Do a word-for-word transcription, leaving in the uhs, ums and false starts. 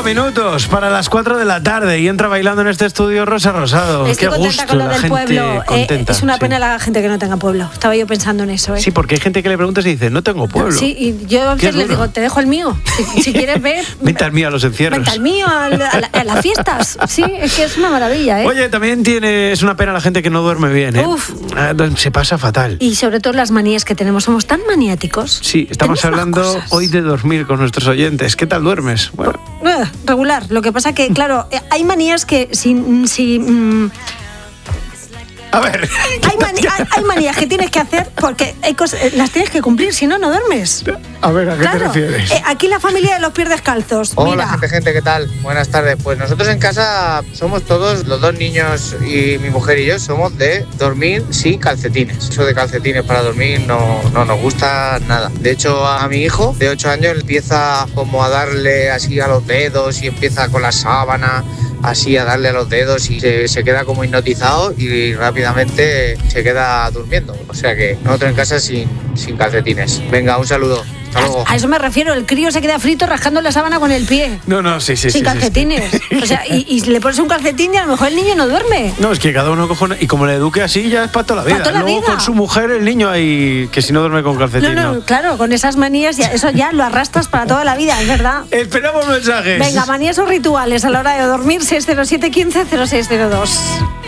minutos para las cuatro de la tarde y entra bailando en este estudio Rosa Rosado. Estoy Qué contenta gusto, con lo la del gente pueblo. contenta, Eh, es una sí. pena la gente que no tenga pueblo. Estaba yo pensando en eso. ¿eh? Sí, porque hay gente que le preguntas y dice, no tengo pueblo. Sí, y yo a Qué veces les duro. digo, te dejo el mío. Si, si quieres ver, Vente al mío a los encierros. vente al mío, a, la- a la- a las fiestas. Sí, es que es una maravilla, ¿eh? Oye, también tiene, es una pena la gente que no duerme bien, ¿eh? Uf. Ah, Se pasa fatal. Y sobre todo las manías que tenemos. Somos tan maniáticos. Sí, estamos Tenemos unas hablando cosas. hoy de dormir con nuestros oyentes. ¿Qué tal duermes? Bueno, Eh, regular. Lo que pasa que, claro, eh, hay manías que si... si mm, a ver. hay, mani- hay- hay manías que tienes que hacer porque hay cosas, eh, las tienes que cumplir, si no, no duermes. A ver, ¿a qué Claro. te refieres? Eh, aquí la familia de los pies descalzos. Hola Mira. gente, gente, ¿qué tal? Buenas tardes. Pues nosotros en casa somos todos, los dos niños y mi mujer y yo, somos de dormir sin calcetines. Eso de calcetines para dormir no, no nos gusta nada. De hecho, a mi hijo de ocho años empieza como a darle así a los dedos y empieza con la sábana así a darle a los dedos y se, se queda como hipnotizado y rápidamente se queda durmiendo. O sea que nosotros en casa sin, sin calcetines. Venga, un saludo. Hasta luego. A eso me refiero, el crío se queda frito rascando la sábana con el pie. No, no, sí, sí, sí. sin sí, calcetines. sí. O sea, y, y le pones un calcetín y a lo mejor el niño no duerme. No, es que cada uno coge una... Y como le eduque así, ya es para toda la vida. Pa' toda la Luego vida. con su mujer, el niño ahí, que si no duerme con No, calcetín, no, no. claro, con esas manías, ya, eso ya lo arrastras para toda la vida, es verdad. Esperamos mensajes. Venga, manías o rituales a la hora de dormir, seis cero siete, quince, cero seis cero dos.